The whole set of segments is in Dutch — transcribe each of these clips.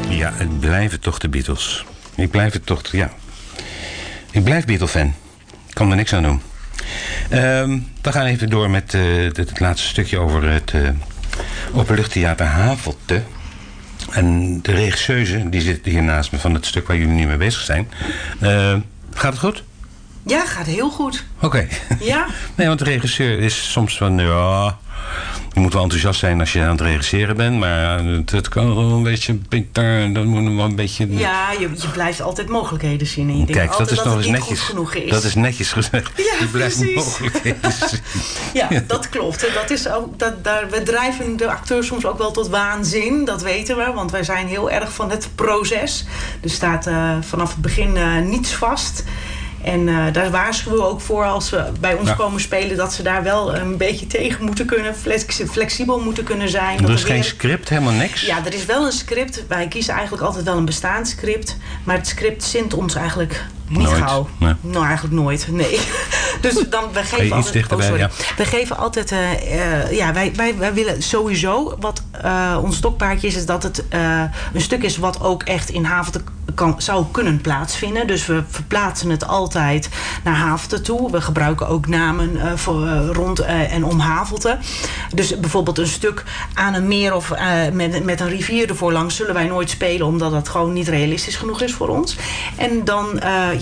Ja, het blijven toch de Beatles. Ik blijf Beatle-fan. Ik kan er niks aan doen. We gaan even door met het laatste stukje over het Openluchttheater Havelte. En de regisseuse, die zit hier naast me van het stuk waar jullie nu mee bezig zijn. Gaat het goed? Ja, gaat heel goed. Oké. Ja? Nee, want de regisseur is soms van... Ja, je moet wel enthousiast zijn als je aan het regisseren bent. Maar het kan wel een beetje... Dat moet wel een beetje... Ja, je blijft altijd mogelijkheden zien. En je Kijk, denkt dat is nog eens netjes. Goed genoeg is. Dat is netjes gezegd. Ja, je blijft precies. mogelijkheden zien. Ja, dat klopt. Dat is ook, we drijven de acteurs soms ook wel tot waanzin. Dat weten we, want wij zijn heel erg van het proces. Er staat vanaf het begin niets vast. En daar waarschuwen we ook voor als ze bij ons komen spelen... dat ze daar wel een beetje tegen moeten kunnen, flexibel moeten kunnen zijn. Er is geen script, helemaal niks? Ja, er is wel een script. Wij kiezen eigenlijk altijd wel een bestaand script. Maar het script zint ons eigenlijk niet nooit. Nee. Nou, eigenlijk nooit, nee. Dus dan, we geven altijd... We geven altijd... wij willen sowieso... Wat ons stokpaardje is dat het een stuk is wat ook echt in Havelte zou kunnen plaatsvinden. Dus we verplaatsen het altijd naar Havelte toe. We gebruiken ook namen rond en om Havelte. Dus bijvoorbeeld een stuk aan een meer of met een rivier ervoor langs zullen wij nooit spelen, omdat dat gewoon niet realistisch genoeg is voor ons. En dan,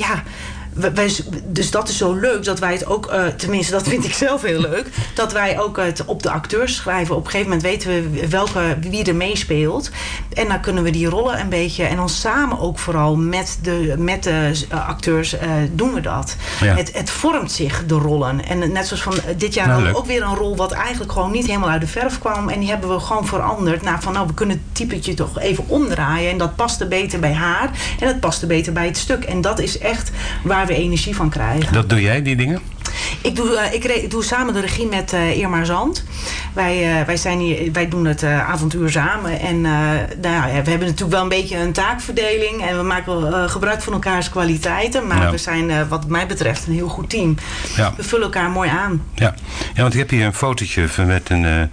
dus dat is zo leuk dat wij het ook, tenminste dat vind ik zelf heel leuk, dat wij ook het op de acteurs schrijven. Op een gegeven moment weten we wie er meespeelt. En dan kunnen we die rollen een beetje, en dan samen ook vooral met de acteurs doen we dat. Ja. Het vormt zich, de rollen. En net zoals van dit jaar hadden we ook weer een rol wat eigenlijk gewoon niet helemaal uit de verf kwam. En die hebben we gewoon veranderd. We kunnen het typetje toch even omdraaien. En dat paste beter bij haar. En dat paste beter bij het stuk. En dat is echt waar we energie van krijgen. Dat doe jij, die dingen? Ik doe samen de regie met Irma Zand. Wij doen het avontuur samen. En we hebben natuurlijk wel een beetje een taakverdeling. En we maken wel gebruik van elkaars kwaliteiten. Maar we zijn wat mij betreft een heel goed team. Ja. We vullen elkaar mooi aan. Ja, want ik heb hier een fotootje met een...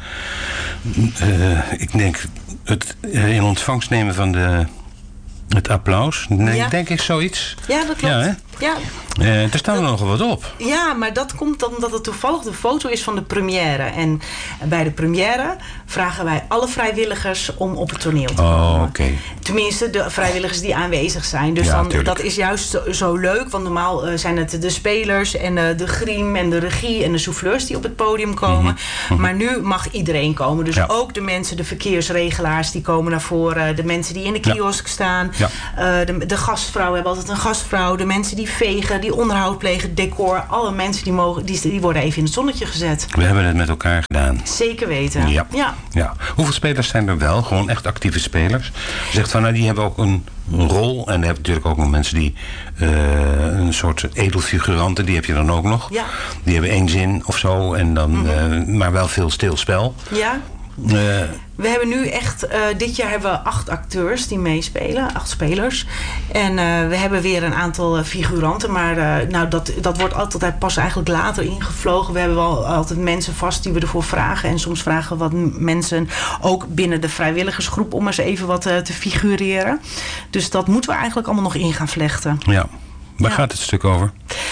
ik denk het in ontvangst nemen van het applaus. Denk ik zoiets. Ja, dat klopt. Ja, er staat er nogal wat op. Ja, maar dat komt omdat het toevallig de foto is van de première. En bij de première vragen wij alle vrijwilligers om op het toneel te komen. Okay. Tenminste, de vrijwilligers die aanwezig zijn. Dus dat is juist zo leuk. Want normaal zijn het de spelers en de griem en de regie en de souffleurs die op het podium komen. Mm-hmm. Maar nu mag iedereen komen. Dus ook de mensen, de verkeersregelaars, die komen naar voren. De mensen die in de kiosk staan. Ja. De gastvrouw hebben altijd een gastvrouw. De mensen die vegen, die onderhoud plegen, decor. Alle mensen die worden even in het zonnetje gezet. We hebben het met elkaar gedaan. Zeker weten. Ja. Hoeveel spelers zijn er wel? Gewoon echt actieve spelers? Je zegt van, die hebben ook een rol. En dan heb je natuurlijk ook nog mensen die een soort edelfiguranten, die heb je dan ook nog. Ja. Die hebben 1 zin of zo. En dan, maar wel veel stilspel. Ja. We hebben nu echt, dit jaar hebben we 8 acteurs die meespelen, 8 spelers. En we hebben weer een aantal figuranten, maar dat wordt altijd pas eigenlijk later ingevlogen. We hebben wel altijd mensen vast die we ervoor vragen. En soms vragen we wat mensen ook binnen de vrijwilligersgroep om eens even wat te figureren. Dus dat moeten we eigenlijk allemaal nog in gaan vlechten. Ja, waar gaat het stuk over?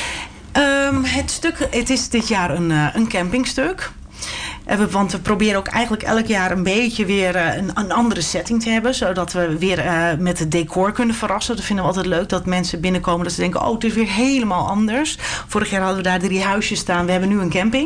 Het is dit jaar een campingstuk. Want we proberen ook eigenlijk elk jaar een beetje weer een andere setting te hebben. Zodat we weer met het decor kunnen verrassen. Dat vinden we altijd leuk. Dat mensen binnenkomen dat ze denken, het is weer helemaal anders. Vorig jaar hadden we daar 3 huisjes staan. We hebben nu een camping.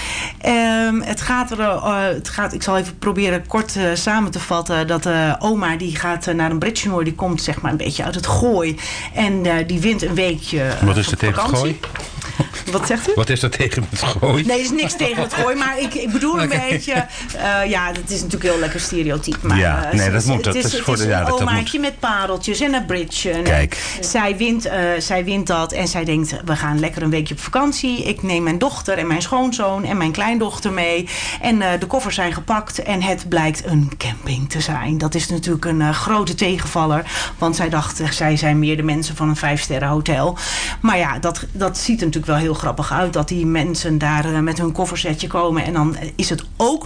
Ik zal even proberen kort samen te vatten. Dat oma die gaat naar een bridgenoor. Die komt zeg maar een beetje uit het Gooi. En die wint een weekje Wat is er tegen het Gooi? Wat zegt u? Wat is er tegen het Gooi? Nee, er is niks tegen het Gooi. Maar ik bedoel een beetje... dat is natuurlijk heel lekker stereotyp. Maar, dat moet. Het is een omaatje met pareltjes en een bridge. Kijk. Zij wint dat en zij denkt, we gaan lekker een weekje op vakantie. Ik neem mijn dochter en mijn schoonzoon en mijn kleindochter mee. En de koffers zijn gepakt en het blijkt een camping te zijn. Dat is natuurlijk een grote tegenvaller. Want zij zijn meer de mensen van een 5-sterren hotel. Maar dat ziet er natuurlijk wel heel grappig uit. Dat die mensen daar met hun koffersetje komen. En dan is het ook